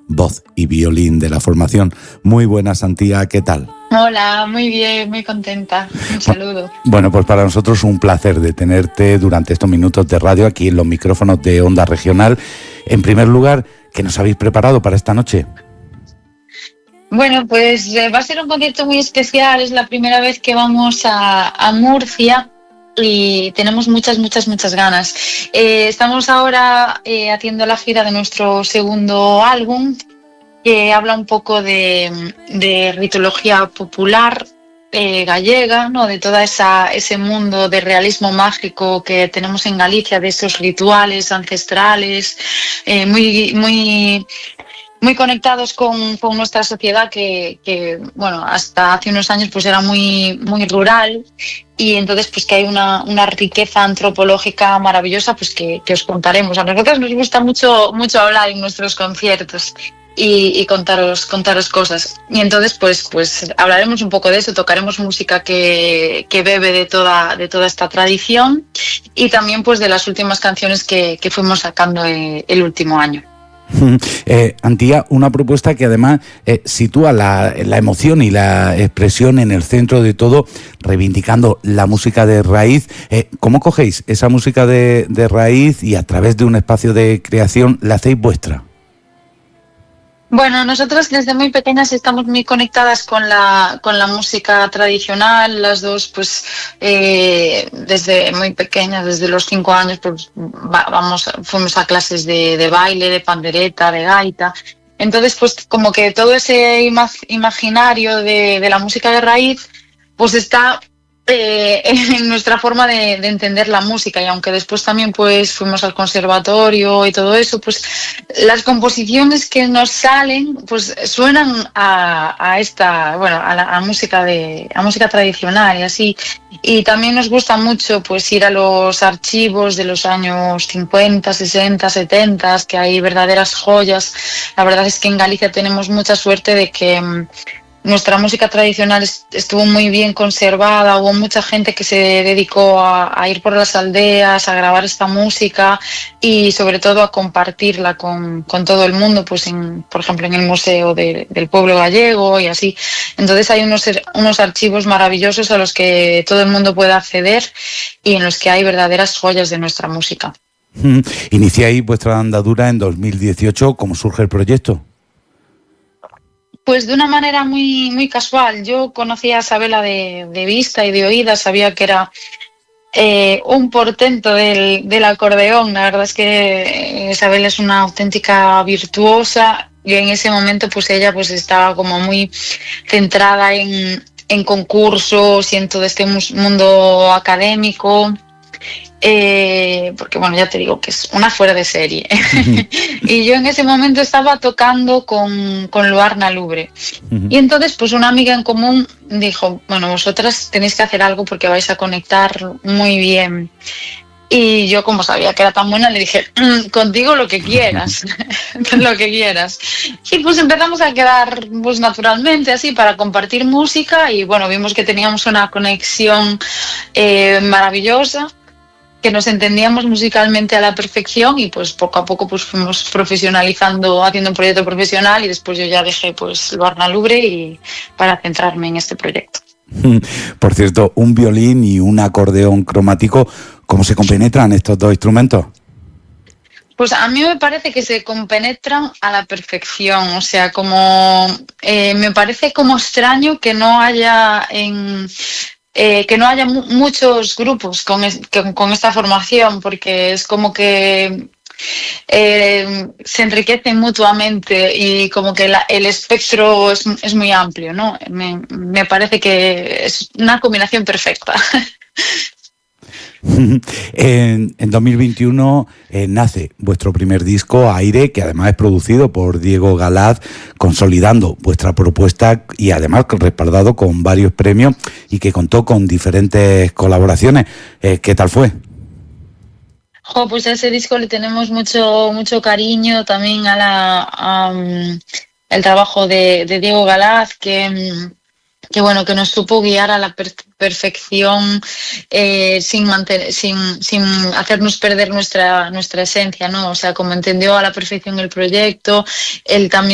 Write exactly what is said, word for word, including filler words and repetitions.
voz y violín de la formación. Muy buenas, Antía, ¿qué tal? Hola, muy bien, muy contenta. Un saludo. Bueno, pues para nosotros un placer de tenerte durante estos minutos de radio aquí en los micrófonos de Onda Regional. En primer lugar, ¿qué nos habéis preparado para esta noche? Bueno, pues eh, va a ser un concierto muy especial. Es la primera vez que vamos a, a Murcia y tenemos muchas, muchas, muchas ganas. Eh, estamos ahora eh, haciendo la gira de nuestro segundo álbum, que habla un poco de, de ritología popular eh, gallega, ¿no? De todo ese mundo de realismo mágico que tenemos en Galicia, de esos rituales ancestrales, eh, muy, muy, muy conectados con, con nuestra sociedad que, que, bueno, hasta hace unos años pues era muy, muy rural, y entonces pues que hay una, una riqueza antropológica maravillosa pues que, que os contaremos. A nosotros nos gusta mucho, mucho hablar en nuestros conciertos y, y contaros, contaros cosas. Y entonces pues, pues hablaremos un poco de eso, tocaremos música que, que bebe de toda, de toda esta tradición, y también pues de las últimas canciones que, que fuimos sacando el, el último año. Eh, Antía, una propuesta que además eh, sitúa la, la emoción y la expresión en el centro de todo, reivindicando la música de raíz. Eh, ¿Cómo cogéis esa música de, de raíz y a través de un espacio de creación la hacéis vuestra? Bueno, nosotros desde muy pequeñas estamos muy conectadas con la, con la música tradicional, las dos, pues eh, desde muy pequeñas, desde los cinco años, pues va, vamos, fuimos a clases de, de baile, de pandereta, de gaita. Entonces, pues como que todo ese ima- imaginario de, de la música de raíz, pues está eh, en nuestra forma de, de entender la música. Y aunque después también pues fuimos al conservatorio y todo eso, pues las composiciones que nos salen pues suenan a, a esta, bueno, a la a música de a música tradicional y así. Y también nos gusta mucho pues ir a los archivos de los años cincuenta, sesenta, setenta, que hay verdaderas joyas. La verdad es que en Galicia tenemos mucha suerte de que mm, nuestra música tradicional estuvo muy bien conservada. Hubo mucha gente que se dedicó a, a ir por las aldeas, a grabar esta música y sobre todo a compartirla con, con todo el mundo, pues en, por ejemplo en el Museo de, del Pueblo Gallego y así. Entonces hay unos, unos archivos maravillosos a los que todo el mundo puede acceder y en los que hay verdaderas joyas de nuestra música. Mm. Iniciáis vuestra andadura en dos mil dieciocho. ¿Cómo surge el proyecto? Pues de una manera muy, muy casual. Yo conocía a Sabela de, de vista y de oídas, sabía que era eh, un portento del, del acordeón. La verdad es que Isabel es una auténtica virtuosa, y en ese momento pues ella pues estaba como muy centrada en, en concursos y en todo este mundo académico. Eh, porque bueno, ya te digo que es una fuera de serie. Uh-huh. Y yo en ese momento estaba tocando con, con Luarna Lubre. Uh-huh. Y entonces pues una amiga en común dijo, bueno, vosotras tenéis que hacer algo porque vais a conectar muy bien. Y yo, como sabía que era tan buena, le dije, mmm, contigo lo que quieras, lo que quieras. Y pues empezamos a quedar pues naturalmente así para compartir música, y bueno, vimos que teníamos una conexión eh, maravillosa, que nos entendíamos musicalmente a la perfección, y pues poco a poco pues fuimos profesionalizando, haciendo un proyecto profesional, y después yo ya dejé pues Luarna Lubre y para centrarme en este proyecto. Por cierto, un violín y un acordeón cromático, ¿cómo se compenetran estos dos instrumentos? Pues a mí me parece que se compenetran a la perfección, o sea, como eh, me parece como extraño que no haya en Eh, que no haya mu- muchos grupos con, es, con, con esta formación, porque es como que eh, se enriquecen mutuamente y como que la, el espectro es, es muy amplio, ¿no? Me, me parece que es una combinación perfecta. En, en dos mil veintiuno eh, nace vuestro primer disco, Aire, que además es producido por Diego Galaz, consolidando vuestra propuesta y además respaldado con varios premios y que contó con diferentes colaboraciones. Eh, ¿Qué tal fue? Jo, pues a ese disco le tenemos mucho, mucho cariño, también a la, a, um, el trabajo de, de Diego Galaz, que... Um, que bueno, que nos supo guiar a la per perfección eh, sin, mantener, sin, sin hacernos perder nuestra, nuestra esencia, ¿no? O sea, como entendió a la perfección el proyecto, él también